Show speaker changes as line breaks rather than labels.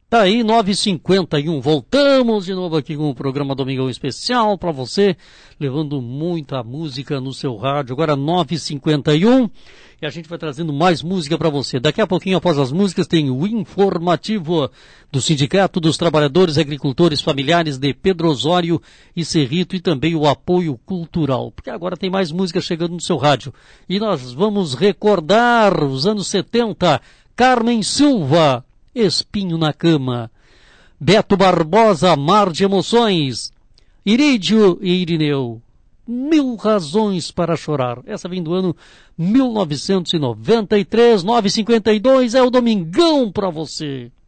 Tá aí, 9h51. Voltamos de novo aqui com o programa Domingão Especial para você, levando muita música no seu rádio. Agora 9h51 e a gente vai trazendo mais música para você. Daqui a pouquinho, após as músicas, tem o informativo do Sindicato dos Trabalhadores Agricultores Familiares de Pedro Osório e Cerrito e também o apoio cultural. Porque agora tem mais música chegando no seu rádio. E nós vamos recordar os anos 70. Carmen Silva, Espinho na Cama. Beto Barbosa, Mar de Emoções. Irídio e Irineu, Mil Razões para Chorar. Essa vem do ano 1993, 9h52, é o Domingão pra você.